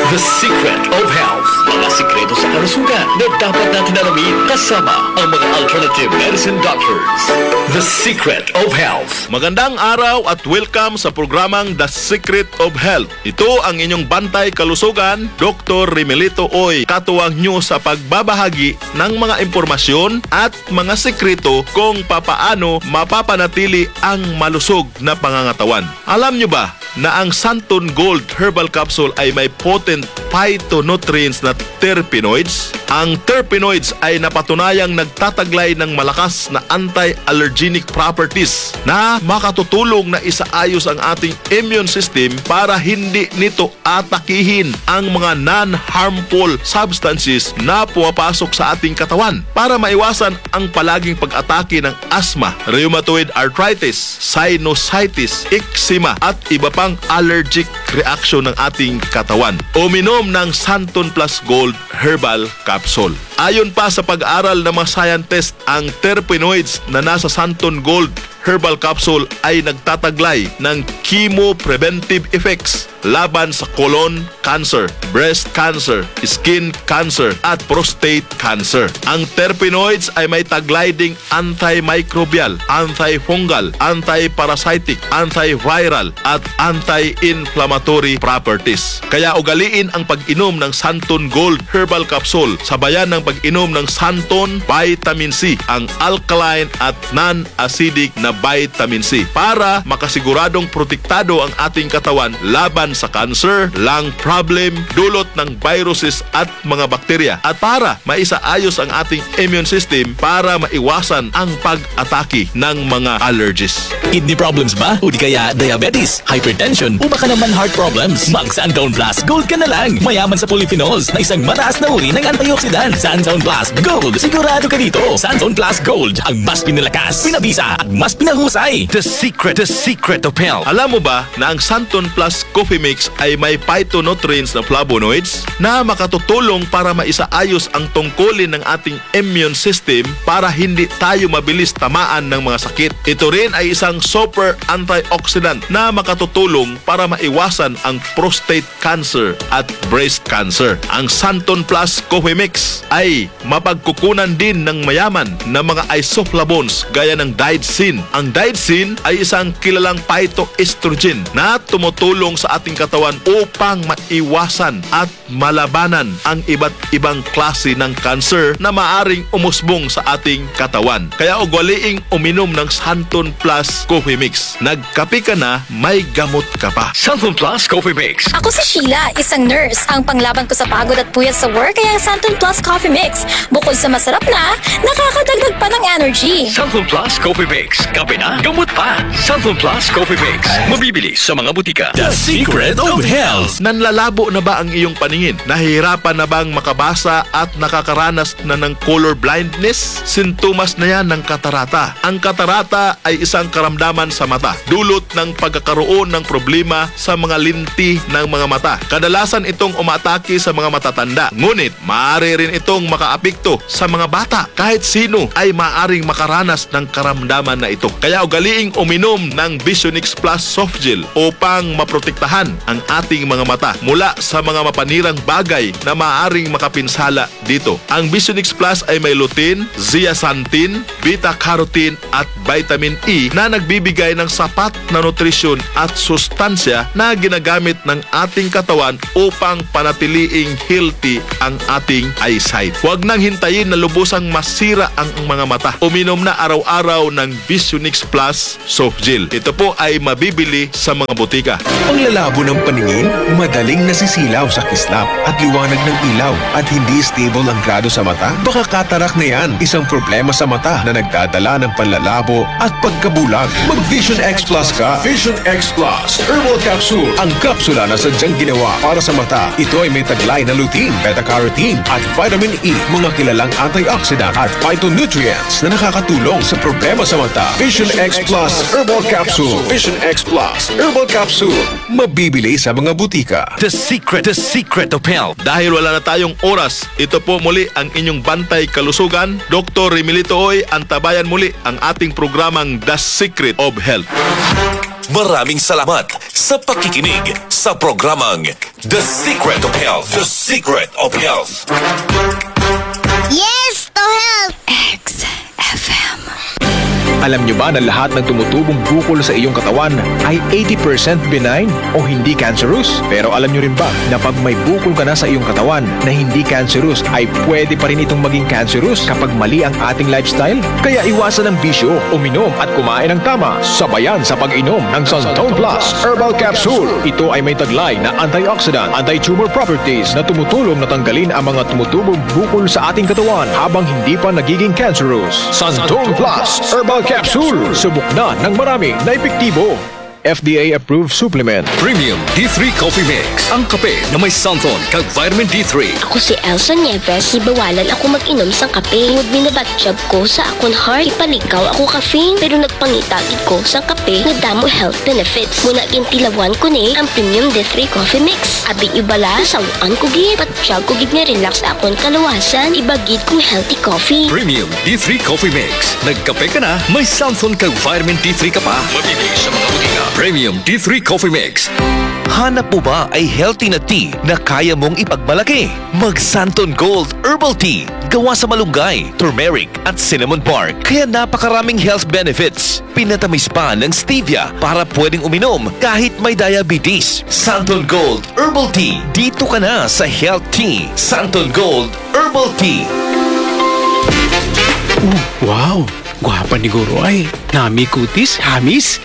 The Secret of Health. Mga sikreto sa kalusugan na dapat natin alamin kasama ang mga alternative medicine doctors. The Secret of Health. Magandang araw at welcome sa programang The Secret of Health. Ito ang inyong bantay kalusugan, Doctor Rimelito Oy. Katuwang nyo sa pagbabahagi ng mga impormasyon at mga sekreto kung papaano mapapanatili ang malusog na pangangatawan. Alam nyo ba na ang Santon Gold Herbal Capsule ay may potent phytonutrients na terpenoids? Ang terpenoids ay napatunayang nagtataglay ng malakas na anti-allergenic properties na makatutulong na isaayos ang ating immune system para hindi nito atakihin ang mga non-harmful substances na pumapasok sa ating katawan para maiwasan ang palaging pag-atake ng asthma, rheumatoid arthritis, sinusitis, eczema at iba pang allergic reaction ng ating katawan. Uminom ng Santon Plus Gold Herbal Capsule. Ayon pa sa pag-aaral ng mga scientists, ang terpenoids na nasa Santon Gold Herbal Capsule ay nagtataglay ng chemopreventive effects laban sa colon cancer, breast cancer, skin cancer at prostate cancer. Ang terpenoids ay may taglay ding antimicrobial, antifungal, antiparasitic, antiviral at anti-inflammatory properties. Kaya ugaliin ang pag-inom ng Santon Gold Herbal Capsule sabayan ng pag-inom ng Santon Vitamin C, ang alkaline at non-acidic na vitamin C para makasiguradong protektado ang ating katawan laban sa cancer, lung problem, dulot ng viruses at mga bakterya at para maisaayos ang ating immune system para maiwasan ang pag-atake ng mga allergies. Kidney problems ba? O di kaya diabetes, hypertension, o baka naman heart problems? Mag Santon Plus Gold ka na lang. Mayaman sa polyphenols na isang mataas na uri ng antioxidant. Santon Plus Gold. Sigurado ka dito. Santon Plus Gold. Ang mas pinalakas, pinabisa at mas pinahusay. The secret, the secret of health. Alam mo ba na ang Santon Plus Coffee Mix ay may phytonutrients na flavonoids na makatutulong para maisaayos ang tungkulin ng ating immune system para hindi tayo mabilis tamaan ng mga sakit. Ito rin ay isang super antioxidant na makatutulong para maiwasan ang prostate cancer at breast cancer. Ang Santon Plus Coffee Mix ay mapagkukunan din ng mayaman na mga isoflavones gaya ng digoxin. Ang digoxin ay isang kilalang phytoestrogen na tumutulong sa ating katawan upang maiwasan at malabanan ang iba't ibang klase ng cancer na maaring umusbong sa ating katawan. Kaya ugaliing uminom ng Santon Plus Coffee Mix. Nagkape ka na, may gamot ka pa. Santon Plus Coffee Mix. Ako si Sheila, isang nurse. Ang panglaban ko sa pagod at puyat sa work ay ang Santon Plus Coffee Mix. Bukod sa masarap na, nakakadagdag pa ng energy. Santon Plus Coffee Mix. Kape na, gamot pa. Santon Plus Coffee Mix. Mabibili sa mga butika. The Secret of Health. Nanlalabo na ba ang iyong paningin? Nahihirapan na bang makabasa at nakakaranas na ng color blindness? Sintomas na yan ng katarata. Ang katarata ay isang karamdaman sa mata, dulot ng pagkakaroon ng problema sa mga linti ng mga mata. Kadalasan itong umatake sa mga matatanda, ngunit maaari rin itong makaapekto sa mga bata. Kahit sino ay maaaring makaranas ng karamdaman na ito. Kaya ugaliing uminom ng Visionix Plus Soft Gel upang maprotektahan ang ating mga mata mula sa mga mapanirang bagay na maaaring makapinsala dito. Ang Visionix Plus ay may lutein, zeaxanthin, beta-carotene at vitamin E na nagbibigay ng sapat na nutrisyon at sustansya na ginagamit ng ating katawan upang panatiliing healthy ang ating eyesight. Huwag nang hintayin na lubusang masira ang mga mata. Uminom na araw-araw ng Visionix Plus Soft Gel. Ito po ay mabibili sa mga butika. Panglalabo ng paningin, madaling nasisilaw sa kislap at liwanag ng ilaw at hindi stable ang grado sa mata? Baka katarak na yan, isang problema sa mata na nagdadala ng panlalabo at pagkabulag. Mag Vision X Plus ka. Vision X Plus Herbal Capsule. Ang kapsula na sadyang ginawa para sa mata. Ito ay may taglay na lutein, beta-carotene at vitamin E, mga kilalang antioxidant at phytonutrients na nakakatulong sa problema sa mata. Vision X Plus Herbal Capsule. Vision X Plus Herbal Capsule. Mabibili sa mga butika. The secret, the secret of health. Dahil wala na tayong oras, ito po muli ang inyong bantay kalusugan. Doctor Rimelito Oy, antabayan muli ang ating programang The Secret of Health. Maraming salamat sa pakikinig sa programang The Secret of Health. The Secret of Health. Yes to health! X F M. Alam nyo ba na lahat ng tumutubong bukol sa iyong katawan ay eighty percent benign o hindi cancerous? Pero alam nyo rin ba na pag may bukol ka na sa iyong katawan na hindi cancerous ay pwede pa rin itong maging cancerous kapag mali ang ating lifestyle? Kaya iwasan ang bisyo, uminom at kumain ng tama. Sabayan sa pag-inom ng Santone Plus Herbal Capsule. Ito ay may taglay na antioxidant, anti-tumor properties na tumutulong na tanggalin ang mga tumutubong bukol sa ating katawan habang hindi pa nagiging cancerous. Santone Plus Herbal Capsule. Subok na ng marami na epektibo. F D A-approved supplement. Premium D three Coffee Mix. Ang kape na may Santon kag vitamin D three. Ako si Elsa Nieves, ibawalan ako mag-inom sang kape. Tungod binabatsyab ko sa akon heart, ipalikaw ako caffeine, pero nagpangitagid ko sang kape nga damo health benefits. Muna gintilawan ko ni ang Premium D three Coffee Mix. Abi ibala, sawaan ko gid, patsyag ko gid nga relax akon kalawasan, ibagid kong healthy coffee. Premium D three Coffee Mix. Nagkape ka na, may Santon kag vitamin D three ka pa. Mabibili sa mga butika. Premium D three Coffee Mix. Hanap mo ba ay healthy na tea na kaya mong ipagmalaki? Mag Santon Gold Herbal Tea. Gawa sa malunggay, turmeric at cinnamon bark. Kaya napakaraming health benefits. Pinatamis pa ng stevia para pwedeng uminom kahit may diabetes. Santon Gold Herbal Tea. Dito ka na sa Health Tea. Santon Gold Herbal Tea. Uh, wow! Gwapa ni Guro ay. Nami kutis, hamis.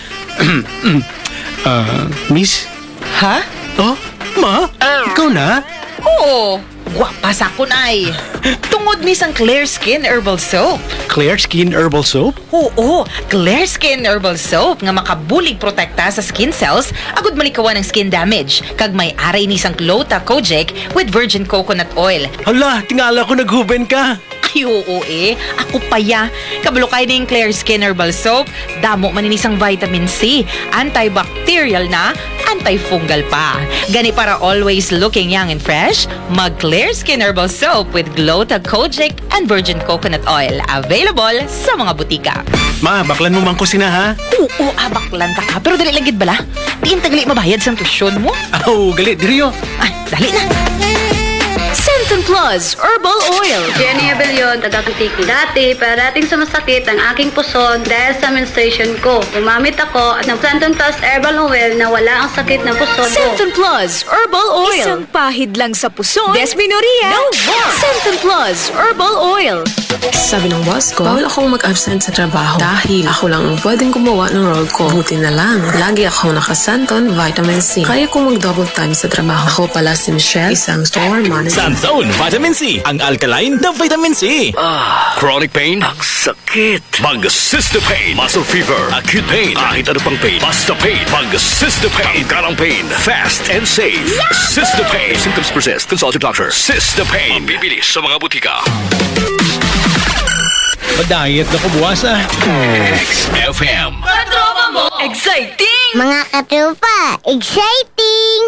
uh, miss? Ha? Oh, ma? Ikaw na? Oo. Gwapa sa akon ay. Tungod ni sang Clear Skin Herbal Soap. Clear Skin Herbal Soap? Oo, Clear Skin Herbal Soap nga makabulig protekta sa skin cells agud malikawan ng skin damage. Kag may aray ni sang Glota Kojic with virgin coconut oil. Hala, tingala ko naghuben ka. Ay, oo eh. Ako pa ya. Kabalo kay ning Clear Skin Herbal Soap. Damo maninisang vitamin C. Antibacterial na, antifungal pa. Gani para always looking young and fresh, mag Clear Skin Herbal Soap with Glota Kojic and virgin coconut oil. Available sa mga butika. Ma, baklan mo man ko sina ha? Oo, ah, baklan ta ka. Pero dali langit bala. Diin tagali mabayad sa tuition mo. Oh, galit, diriyo. Ay, dali na. Santon Plus Herbal Oil. Jenny Abellion, taga-Kutiki. Dati, parating sa masakit ang aking puson dahil sa menstruation ko. Gumamit ako at ng Santon Plus Herbal Oil na wala ang sakit ng puson ko. Santon Plus Herbal Oil. Isang pahid lang sa puson. Desmenoria. No more. Santon Plus Herbal Oil. Sabi ng boss ko, bawal akong mag-absent sa trabaho dahil ako lang ang pwedeng gumawa ng role ko. Buti na lang, lagi akong naka-Santon Vitamin C. Kaya kong mag-double time sa trabaho. Ako pala si Michelle, isang store manager. Santon Vitamin C, ang alkaline na vitamin C. Ah, chronic pain? Ang sakit. Mag Cystopain. Muscle fever, acute pain, kahit ano pang pain. Basta pain. Mag Cystopain. Tanggalang pain. Fast and safe. Cystopain. If symptoms persist, consult your doctor. Cystopain. Mabibili sa mga butika. Pa-diet na ko buwas ah. X F M. Katropa mo! Exciting! Mga katropa, exciting!